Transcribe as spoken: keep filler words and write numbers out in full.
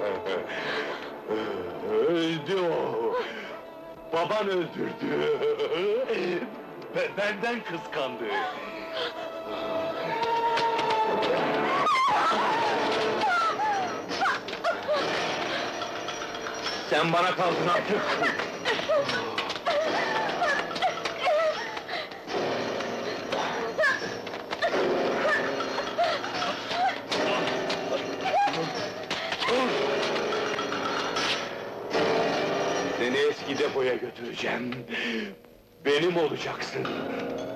Öldü o! Baban öldürdü! Be- Benden kıskandı! Sen bana kaldın artık! Seni eski depoya götüreceğim! Benim olacaksın!